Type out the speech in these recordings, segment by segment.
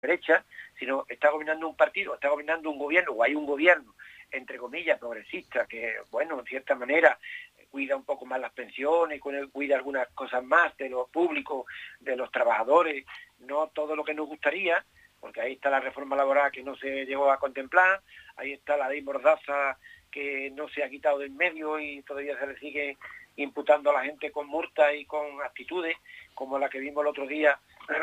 derecha, sino está gobernando un partido, está gobernando un gobierno, o hay un gobierno, entre comillas, progresista, que, bueno, en cierta manera cuida un poco más las pensiones, cuida algunas cosas más de los públicos, de los trabajadores, no todo lo que nos gustaría, porque ahí está la reforma laboral que no se llegó a contemplar, ahí está la ley Mordaza que no se ha quitado del medio y todavía se le sigue imputando a la gente con multas y con actitudes, como la que vimos el otro día,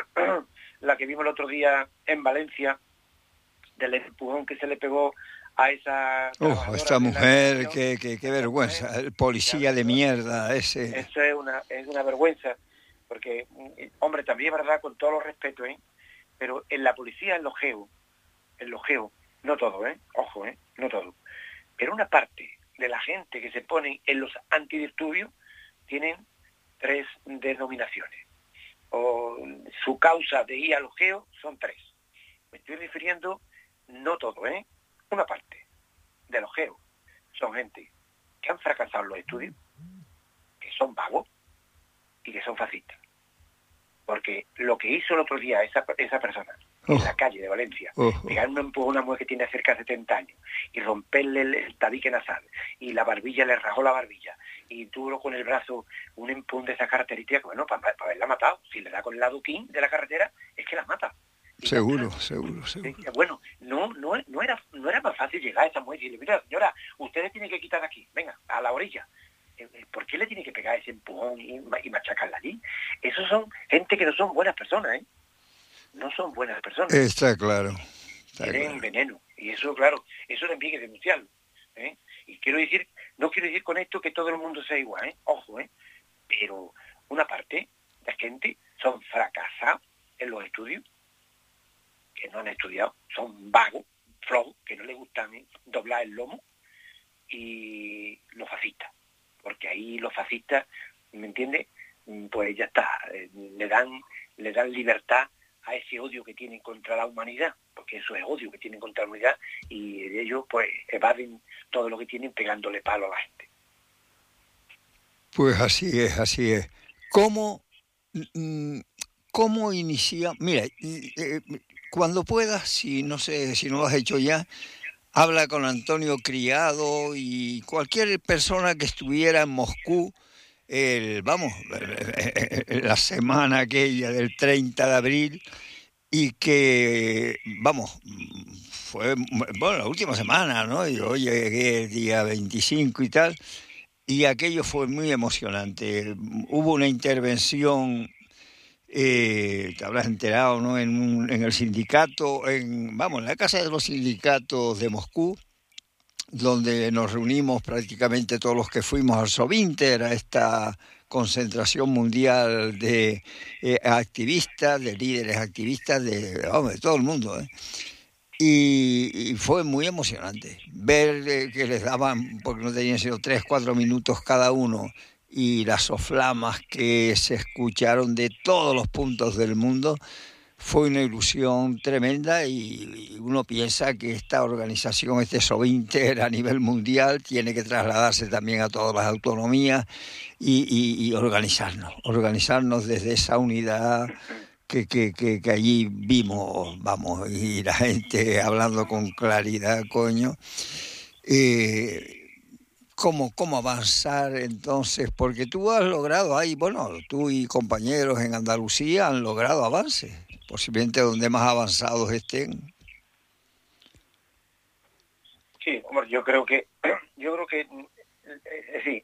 en Valencia, del empujón que se le pegó a esa trabajadora. Esta mujer, qué vergüenza, mujer, el policía de mierda ese. Eso es una vergüenza, porque, hombre, también es verdad, con todos los respetos, pero en la policía, en los GEO, no todo, ojo, no todo, pero una parte de la gente que se pone en los antidisturbios tienen 3 denominaciones, o su causa de ir a los GEO son 3. Me estoy refiriendo, no todo, una parte de los GEO son gente que han fracasado en los estudios, que son vagos y que son fascistas. Porque lo que hizo el otro día esa persona en la calle de Valencia, pegar un empujón a una mujer que tiene cerca de 70 años y romperle el tabique nasal y la barbilla, le rajó la barbilla y tuvo con el brazo un empujón de esa característica, bueno, para haberla matado. Si le da con el aduquín de la carretera, es que la mata. Seguro. Bueno, no era más fácil llegar a esa mujer y decirle, mira, señora, ustedes tienen que quitar de aquí, venga, a la orilla. ¿Por qué le tiene que pegar ese empujón y machacarla allí? Esos son gente que no son buenas personas, no son buenas personas. Está claro. Tienen veneno. Y eso, claro, eso también hay que denunciarlo. Y no quiero decir con esto que todo el mundo sea igual, ojo, pero una parte de gente son fracasados en los estudios, que no han estudiado, son vagos, flojos, que no les gusta doblar el lomo, y los fascistas. Porque ahí los fascistas, ¿me entiendes? Pues ya está, le dan libertad a ese odio que tienen contra la humanidad, porque eso es odio que tienen contra la humanidad, y ellos pues evaden todo lo que tienen pegándole palo a la gente. Pues así es. ¿Cómo inicia? Mira, cuando puedas, si no lo has hecho ya, habla con Antonio Criado y cualquier persona que estuviera en Moscú, la semana aquella del 30 de abril, y que, fue, la última semana, ¿no? Yo llegué el día 25 y tal, y aquello fue muy emocionante. Hubo una intervención, te habrás enterado, ¿no? En el sindicato, en la casa de los sindicatos de Moscú, donde nos reunimos prácticamente todos los que fuimos al Sovinter, a esta concentración mundial de activistas, de líderes activistas, de todo el mundo, Y fue muy emocionante ver que les daban, porque no tenían sido 3-4 minutos cada uno, y las soflamas que se escucharon de todos los puntos del mundo. Fue una ilusión tremenda, y uno piensa que esta organización, este Sovinter a nivel mundial, tiene que trasladarse también a todas las autonomías y organizarnos desde esa unidad que allí vimos, y la gente hablando con claridad, coño. ¿Cómo avanzar entonces? Porque tú has logrado ahí, tú y compañeros en Andalucía han logrado avances, posiblemente donde más avanzados estén. Sí, hombre, yo creo que sí,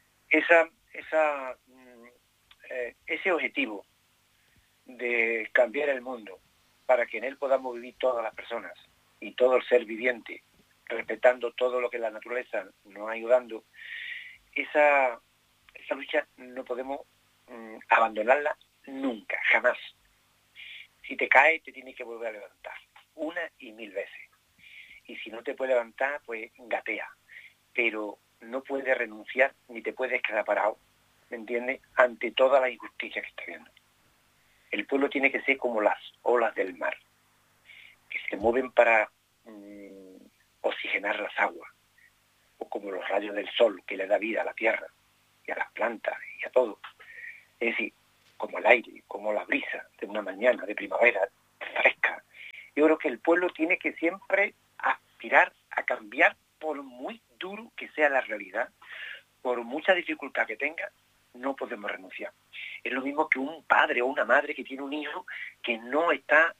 ese objetivo de cambiar el mundo para que en él podamos vivir todas las personas y todo el ser viviente, respetando todo lo que la naturaleza nos ha ayudando, esa lucha no podemos abandonarla nunca, jamás. Si te caes, te tienes que volver a levantar, 1 y 1000 veces. Y si no te puedes levantar, pues gatea. Pero no puedes renunciar ni te puedes quedar parado, ¿me entiendes?, ante toda la injusticia que está viendo. El pueblo tiene que ser como las olas del mar, que se mueven para oxigenar las aguas, o como los rayos del sol que le da vida a la tierra y a las plantas y a todo. Es decir, como el aire, como la brisa de una mañana de primavera fresca, yo creo que el pueblo tiene que siempre aspirar a cambiar, por muy duro que sea la realidad, por mucha dificultad que tenga, no podemos renunciar. Es lo mismo que un padre o una madre que tiene un hijo que no está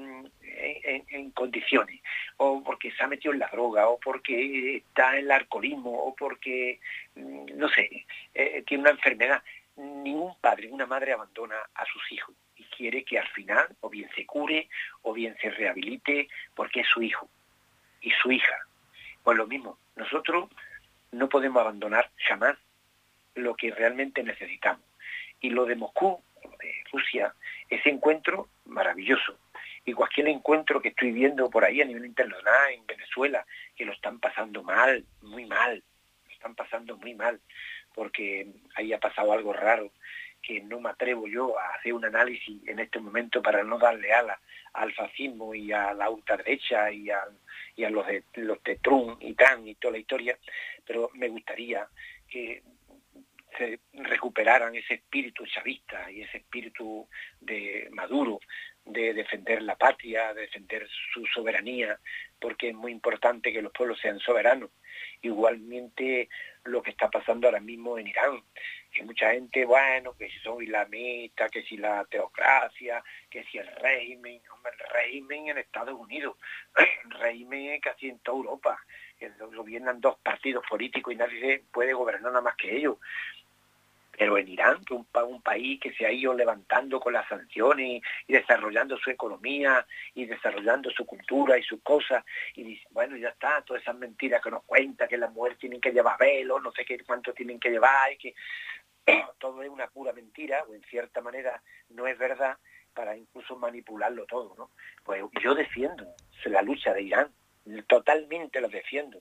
en condiciones, o porque se ha metido en la droga, o porque está en el alcoholismo, o porque, no sé, tiene una enfermedad. Ningún padre, ninguna madre abandona a sus hijos y quiere que al final o bien se cure o bien se rehabilite, porque es su hijo y su hija. Pues lo mismo, nosotros no podemos abandonar jamás lo que realmente necesitamos. Y lo de Moscú, lo de Rusia, ese encuentro maravilloso. Y cualquier encuentro que estoy viendo por ahí a nivel internacional, en Venezuela, que lo están pasando mal, muy mal, lo están pasando muy mal, porque ahí ha pasado algo raro, que no me atrevo yo a hacer un análisis en este momento para no darle ala al fascismo y a la ultraderecha y a los de Trump y Trump y toda la historia, pero me gustaría que se recuperaran ese espíritu chavista y ese espíritu de Maduro, de defender la patria, de defender su soberanía, porque es muy importante que los pueblos sean soberanos. Igualmente lo que está pasando ahora mismo en Irán, que mucha gente, bueno, que si son islamistas, que si la teocracia, que si el régimen, hombre, el régimen en Estados Unidos, el régimen casi en toda Europa, que gobiernan dos partidos políticos y nadie puede gobernar nada más que ellos. Pero en Irán, que un país que se ha ido levantando con las sanciones y desarrollando su economía y desarrollando su cultura y sus cosas, y dice, bueno, ya está, todas esas mentiras que nos cuenta, que las mujeres tienen que llevar velo, no sé qué cuánto tienen que llevar, y que todo es una pura mentira, o en cierta manera no es verdad, para incluso manipularlo todo, ¿no? Pues yo defiendo la lucha de Irán, totalmente la defiendo.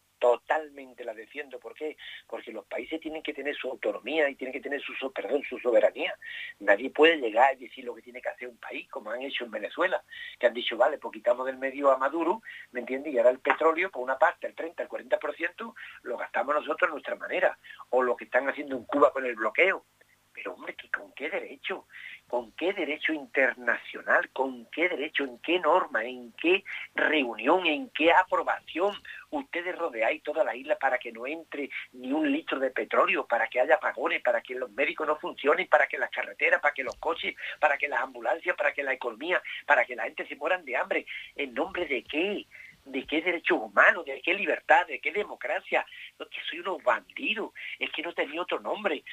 ¿Por qué? Porque los países tienen que tener su autonomía y tienen que tener su soberanía. Nadie puede llegar y decir lo que tiene que hacer un país, como han hecho en Venezuela, que han dicho, vale, pues quitamos del medio a Maduro, ¿me entiendes? Y ahora el petróleo, por una parte, el 30, el 40%, lo gastamos nosotros a nuestra manera, o lo que están haciendo en Cuba con el bloqueo. Pero, hombre, ¿con qué derecho? ¿Con qué derecho internacional? ¿Con qué derecho? ¿En qué norma? ¿En qué reunión? ¿En qué aprobación ustedes rodeáis toda la isla para que no entre ni un litro de petróleo, para que haya apagones, para que los médicos no funcionen, para que las carreteras, para que los coches, para que las ambulancias, para que la economía, para que la gente se mueran de hambre? ¿En nombre de qué? ¿De qué derechos humanos? ¿De qué libertad? ¿De qué democracia? No, que soy unos bandidos, es que no tenía otro nombre.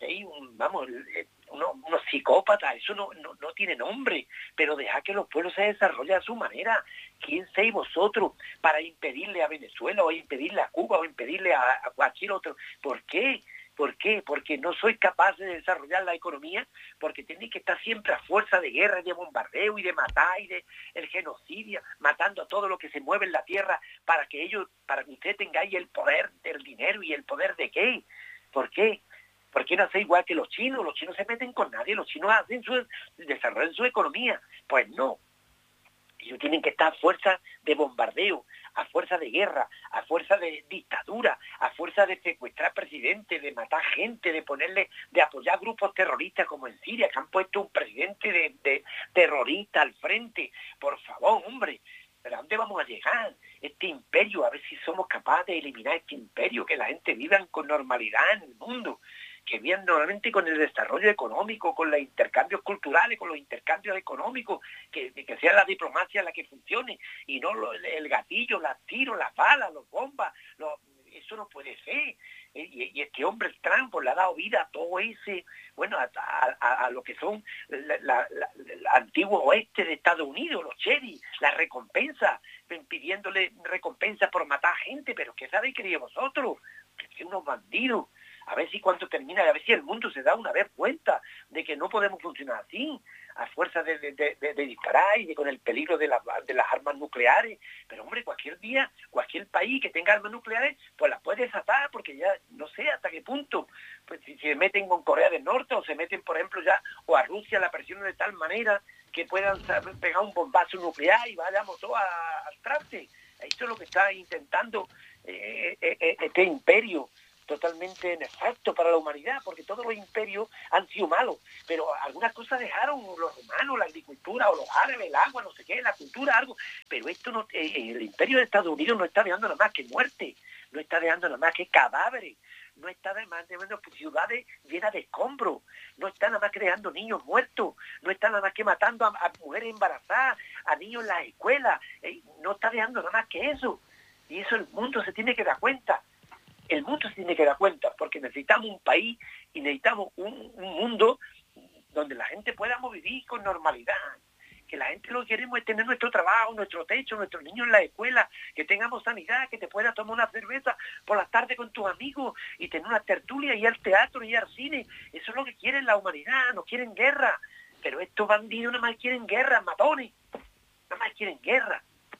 Unos psicópatas, eso no tiene nombre, pero deja que los pueblos se desarrollen a su manera. ¿Quién sois vosotros para impedirle a Venezuela, o impedirle a Cuba, o impedirle a cualquier otro? ¿Por qué? ¿Por qué? Porque no sois capaces de desarrollar la economía, porque tenéis que estar siempre a fuerza de guerra y de bombardeo y de matar y de el genocidio, matando a todo lo que se mueve en la tierra para que ustedes tengáis el poder del dinero. ¿Y el poder de qué? ¿Por qué? ¿Por qué no hacéis igual que los chinos? Los chinos se meten con nadie, los chinos desarrollan su economía. Pues no. Ellos tienen que estar a fuerza de bombardeo, a fuerza de guerra, a fuerza de dictadura, a fuerza de secuestrar presidentes, de matar gente, de apoyar grupos terroristas como en Siria, que han puesto un presidente de terrorista al frente. Por favor, hombre, ¿pero a dónde vamos a llegar? Este imperio, a ver si somos capaces de eliminar este imperio, que la gente viva con normalidad en el mundo, que vivan normalmente con el desarrollo económico, con los intercambios culturales, con los intercambios económicos, que sea la diplomacia la que funcione, y no el gatillo, las tiros, las balas, los bombas, eso no puede ser. Y este hombre, el Trump, pues, le ha dado vida a todo ese, bueno, a lo que son el antiguo oeste de Estados Unidos, los cherry, la recompensa, pidiéndole recompensa por matar gente. Pero ¿qué sabéis, queridos vosotros? Que son unos bandidos. A ver si cuánto termina, a ver si el mundo se da una vez cuenta de que no podemos funcionar así, a fuerza de disparar y con el peligro de las armas nucleares. Pero, hombre, cualquier día, cualquier país que tenga armas nucleares, pues las puede desatar, porque ya no sé hasta qué punto, pues si se meten con Corea del Norte, o se meten, por ejemplo, ya, o a Rusia la presión de tal manera que puedan pegar un bombazo nuclear y vayamos todos al traste. Eso es lo que está intentando este imperio totalmente nefasto para la humanidad, porque todos los imperios han sido malos, pero algunas cosas dejaron los romanos, la agricultura, o los árabes, el agua, no sé qué, la cultura, algo, pero esto no, el imperio de Estados Unidos no está dejando nada más que muerte, no está dejando nada más que cadáveres, no está dejando ciudades llenas de escombros, no está nada más creando niños muertos, no está nada más que matando a mujeres embarazadas, a niños en las escuelas, no está dejando nada más que eso, y eso el mundo se tiene que dar cuenta. El mundo se tiene que dar cuenta, porque necesitamos un país y necesitamos un mundo donde la gente podamos vivir con normalidad. Que la gente lo que queremos es tener nuestro trabajo, nuestro techo, nuestros niños en la escuela, que tengamos sanidad, que te puedas tomar una cerveza por la tarde con tus amigos y tener una tertulia, ir al teatro, ir al cine. Eso es lo que quiere la humanidad, no quieren guerra. Pero estos bandidos nada más quieren guerra, matones. Nada más quieren guerra.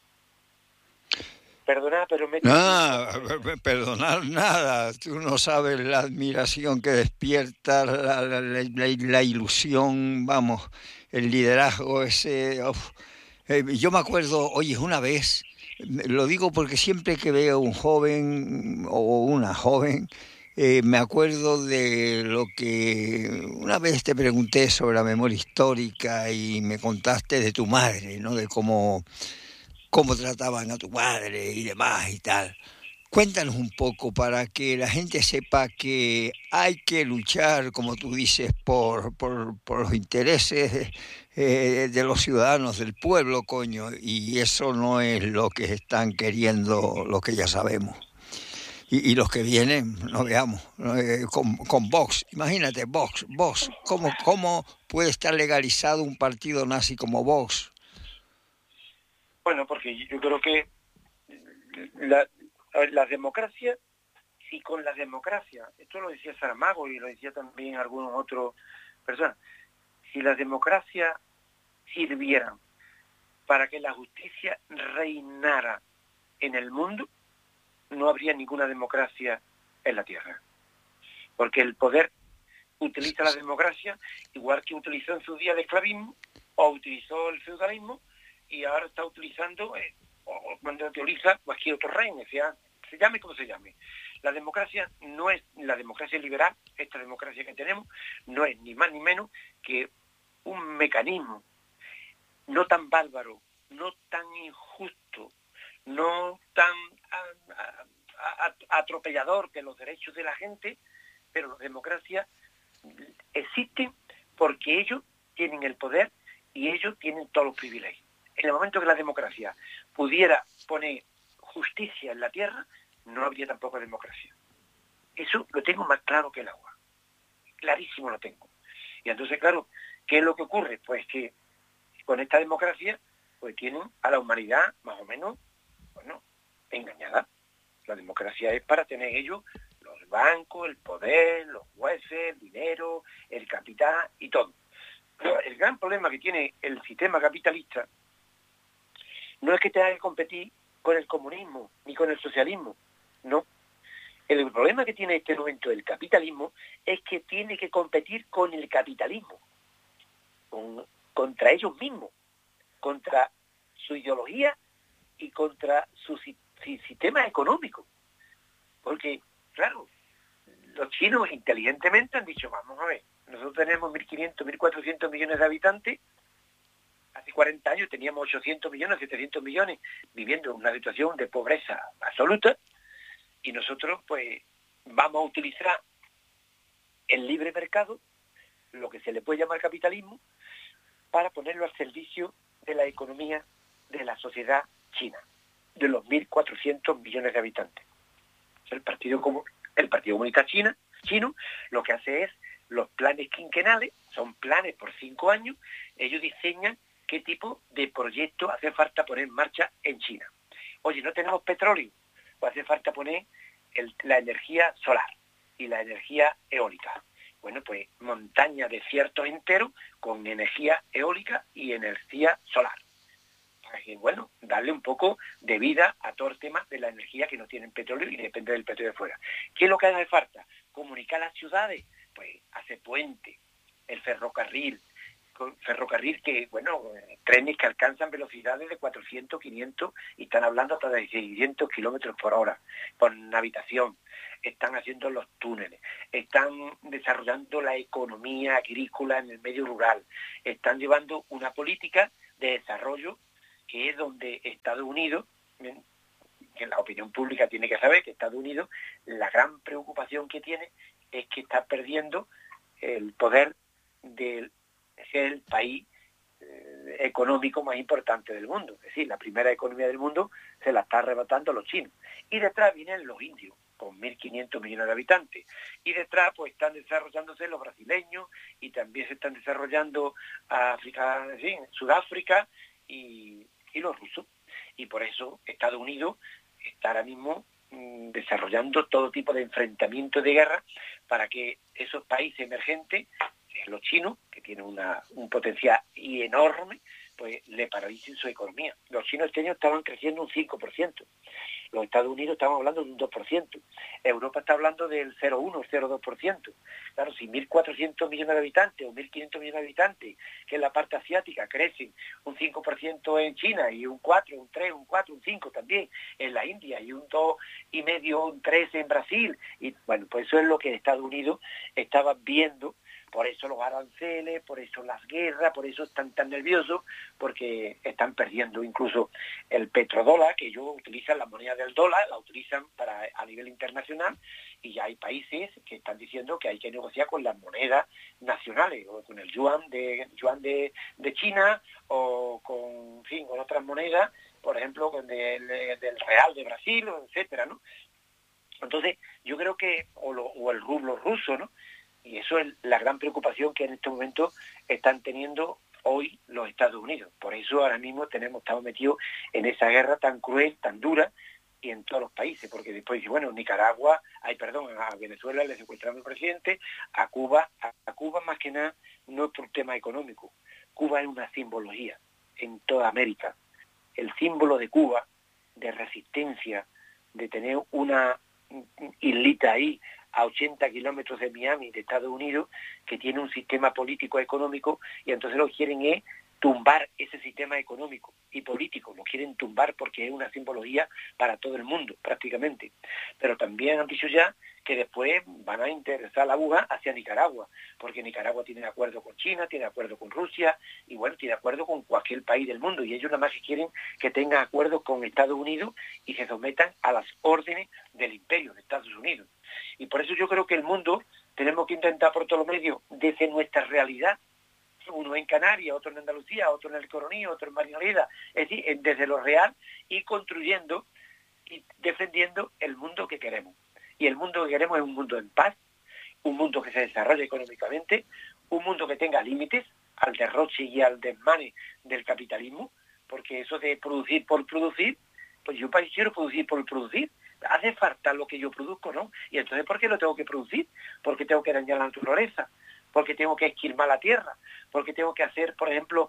Perdona, pero me... Perdonar nada. Tú no sabes la admiración que despierta, la ilusión, vamos, el liderazgo ese. Yo me acuerdo, oye, una vez, lo digo porque siempre que veo un joven o una joven, me acuerdo de lo que una vez te pregunté sobre la memoria histórica y me contaste de tu madre, ¿no? De cómo trataban a tu madre y demás y tal. Cuéntanos un poco para que la gente sepa que hay que luchar, como tú dices, por los intereses de los ciudadanos, del pueblo, coño, y eso no es lo que están queriendo, lo que ya sabemos. Y los que vienen, no veamos, con Vox, imagínate, Vox, ¿cómo puede estar legalizado un partido nazi como Vox? Bueno, porque yo creo que la democracia, si con la democracia, esto lo decía Saramago y lo decía también algunos otros personas, si la democracia sirviera para que la justicia reinara en el mundo, no habría ninguna democracia en la tierra. Porque el poder utiliza la democracia igual que utilizó en su día el esclavismo o utilizó el feudalismo y ahora está utilizando, o cuando utiliza cualquier otro reino, sea, se llame como se llame. La democracia no es, la democracia liberal, esta democracia que tenemos, no es ni más ni menos que un mecanismo no tan bárbaro, no tan injusto, no tan atropellador de los derechos de la gente, pero la democracia existe porque ellos tienen el poder y ellos tienen todos los privilegios. En el momento que la democracia pudiera poner justicia en la tierra, no habría tampoco democracia. Eso lo tengo más claro que el agua. Clarísimo lo tengo. Y entonces, claro, ¿qué es lo que ocurre? Pues que con esta democracia, pues tienen a la humanidad más o menos, bueno, engañada. La democracia es para tener ellos los bancos, el poder, los jueces, el dinero, el capital y todo. Pero el gran problema que tiene el sistema capitalista no es que tenga que competir con el comunismo ni con el socialismo, no. El problema que tiene este momento el capitalismo es que tiene que competir con el capitalismo, contra ellos mismos, contra su ideología y contra su sistema económico. Porque, claro, los chinos inteligentemente han dicho, vamos a ver, nosotros tenemos 1.500, 1.400 millones de habitantes, hace 40 años teníamos 800 millones, 700 millones viviendo en una situación de pobreza absoluta, y nosotros pues vamos a utilizar el libre mercado, lo que se le puede llamar capitalismo, para ponerlo al servicio de la economía de la sociedad china, de los 1.400 millones de habitantes. El Partido Comunista Chino lo que hace es los planes quinquenales, son planes por 5 años, ellos diseñan qué tipo de proyecto hace falta poner en marcha en China. Oye, no tenemos petróleo, pues hace falta poner la energía solar y la energía eólica. Bueno, pues montaña, desiertos enteros con energía eólica y energía solar. Para que, bueno, darle un poco de vida a todo el tema de la energía que no tienen petróleo y depende del petróleo de fuera. ¿Qué es lo que hace falta? Comunicar las ciudades, pues hacer puente, el ferrocarril, con ferrocarril que, bueno, trenes que alcanzan velocidades de 400, 500 y están hablando hasta de 600 kilómetros por hora, con habitación. Están haciendo los túneles, están desarrollando la economía agrícola en el medio rural, están llevando una política de desarrollo que es donde Estados Unidos, que la opinión pública tiene que saber que Estados Unidos, la gran preocupación que tiene es que está perdiendo el poder de ser el país económico más importante del mundo. Es decir, la primera economía del mundo se la está arrebatando los chinos. Y detrás vienen los indios, con 1.500 millones de habitantes. Y detrás pues están desarrollándose los brasileños y también se están desarrollando África, sí, Sudáfrica y los rusos. Y por eso Estados Unidos está ahora mismo desarrollando todo tipo de enfrentamientos de guerra para que esos países emergentes, los chinos, que tienen un potencial enorme, pues le paralicen su economía. Los chinos este año estaban creciendo un 5%. Los Estados Unidos estamos hablando de un 2%. Europa está hablando del 0,1, 0,2%. Claro, si 1.400 millones de habitantes o 1.500 millones de habitantes, que en la parte asiática crecen un 5% en China y un 4, un 3, un 4, un 5 también en la India y un 2,5, un 3 en Brasil. Y bueno, pues eso es lo que Estados Unidos estaba viendo. Por eso los aranceles, por eso las guerras, por eso están tan nerviosos, porque están perdiendo incluso el petrodólar, que ellos utilizan la moneda del dólar, la utilizan a nivel internacional, y ya hay países que están diciendo que hay que negociar con las monedas nacionales, o con el yuan de China, o con, en fin, con otras monedas, por ejemplo, del real de Brasil, etcétera, ¿no? Entonces, yo creo que, o el rublo ruso, ¿no? Y eso es la gran preocupación que en este momento están teniendo hoy los Estados Unidos. Por eso ahora mismo estamos metidos en esa guerra tan cruel, tan dura, y en todos los países, porque después dice, bueno, a Venezuela le secuestraron al presidente, a Cuba más que nada no es por tema económico. Cuba es una simbología en toda América. El símbolo de Cuba, de resistencia, de tener una islita ahí, a 80 kilómetros de Miami, de Estados Unidos, que tiene un sistema político económico, y entonces lo que quieren es tumbar ese sistema económico y político, lo quieren tumbar porque es una simbología para todo el mundo, prácticamente. Pero también han dicho ya que después van a interesar la aguja hacia Nicaragua, porque Nicaragua tiene acuerdo con China, tiene acuerdo con Rusia, y bueno, tiene acuerdo con cualquier país del mundo, y ellos nada más que quieren que tengan acuerdos con Estados Unidos y se sometan a las órdenes del imperio de Estados Unidos. Y por eso yo creo que el mundo tenemos que intentar por todos los medios, desde nuestra realidad, uno en Canarias, otro en Andalucía, otro en el Coroní, otro en Marinaleda, es decir, desde lo real, y construyendo y defendiendo el mundo que queremos. Y el mundo que queremos es un mundo en paz, un mundo que se desarrolle económicamente, un mundo que tenga límites al derroche y al desmane del capitalismo, porque eso de producir por producir, pues yo quiero producir por producir, hace falta lo que yo produzco, ¿no? Y entonces, ¿por qué lo tengo que producir? Porque tengo que dañar la naturaleza, porque tengo que esquilmar la tierra, porque tengo que hacer, por ejemplo,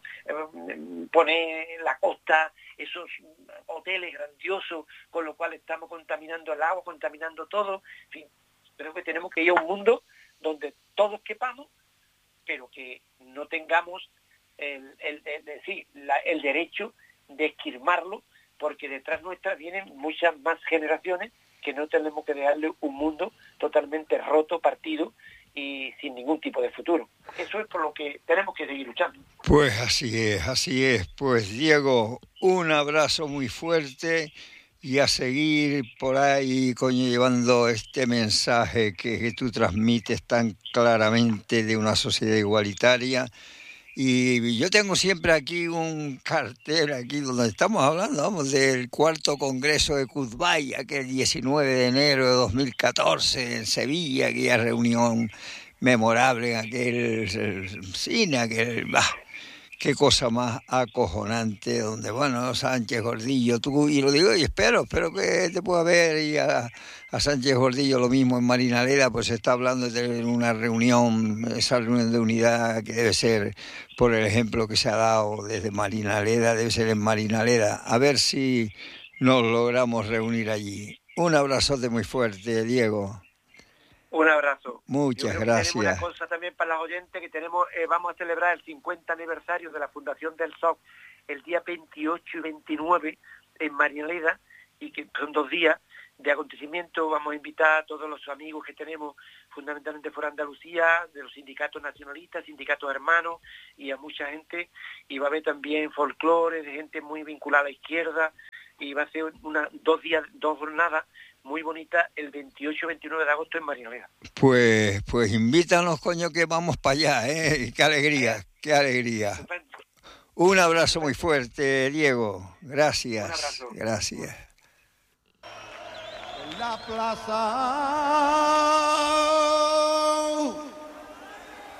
poner en la costa esos hoteles grandiosos, con lo cual estamos contaminando el agua, contaminando todo. En fin, creo que tenemos que ir a un mundo donde todos quepamos, pero que no tengamos el derecho de esquilmarlo, porque detrás nuestra vienen muchas más generaciones que no tenemos que dejarle un mundo totalmente roto, partido y sin ningún tipo de futuro. Eso es por lo que tenemos que seguir luchando. Pues así es. Pues Diego, un abrazo muy fuerte y a seguir por ahí llevando este mensaje que tú transmites tan claramente de una sociedad igualitaria. Y yo tengo siempre aquí un cartel, aquí donde estamos hablando, vamos, del cuarto Congreso de Cuzbay, aquel 19 de enero de 2014 en Sevilla, aquella reunión memorable en aquel cine, qué cosa más acojonante, donde, bueno, Sánchez Gordillo, tú, y lo digo, y espero que te pueda ver, y a Sánchez Gordillo lo mismo en Marinaleda, pues se está hablando de tener una reunión, esa reunión de unidad que debe ser, por el ejemplo que se ha dado desde Marinaleda, debe ser en Marinaleda, a ver si nos logramos reunir allí. Un abrazote muy fuerte, Diego. Un abrazo. Muchas Yo creo gracias. Que tenemos una cosa también para las oyentes, que tenemos, vamos a celebrar el 50 aniversario de la Fundación del SOC el día 28 y 29 en Marialeda, y que son 2 días de acontecimiento. Vamos a invitar a todos los amigos que tenemos, fundamentalmente por Andalucía, de los sindicatos nacionalistas, sindicatos hermanos, y a mucha gente, y va a haber también folclore de gente muy vinculada a la izquierda, y va a ser 2 días, 2 jornadas muy bonita el 28 y 29 de agosto en Marialeda. Pues invítanos, coño, que vamos para allá, ¿eh? Qué alegría, qué alegría. Estupendo. Un abrazo muy fuerte, Diego. Gracias. Un abrazo. Gracias. En la plaza